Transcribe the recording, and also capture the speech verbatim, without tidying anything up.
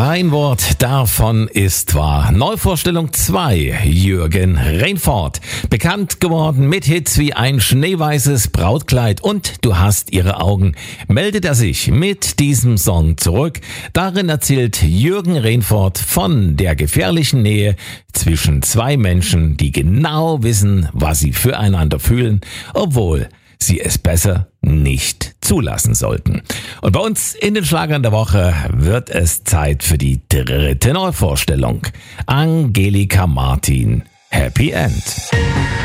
Kein Wort davon ist wahr. Neuvorstellung zwei, Jürgen Reinfort. Bekannt geworden mit Hits wie Ein schneeweißes Brautkleid und Du hast ihre Augen, meldet er sich mit diesem Song zurück. Darin erzählt Jürgen Reinfort von der gefährlichen Nähe zwischen zwei Menschen, die genau wissen, was sie füreinander fühlen, obwohl sie es besser nicht zulassen sollten. Und bei uns in den Schlagern der Woche wird es Zeit für die dritte Neuvorstellung. Angelika Martin, Happy End.